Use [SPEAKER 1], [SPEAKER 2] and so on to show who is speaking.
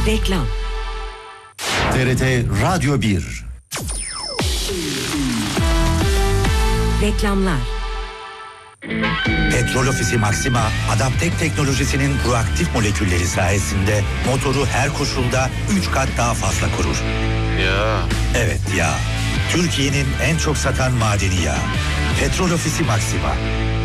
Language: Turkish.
[SPEAKER 1] Reklam.
[SPEAKER 2] TRT Radyo 1.
[SPEAKER 1] Reklamlar.
[SPEAKER 3] Petrol Ofisi Maxima, Adaptek teknolojisinin proaktif molekülleri sayesinde motoru her koşulda 3 kat daha fazla korur.
[SPEAKER 4] Ya.
[SPEAKER 3] Evet ya. Türkiye'nin en çok satan madeni yağı. Petrol Ofisi Maxima.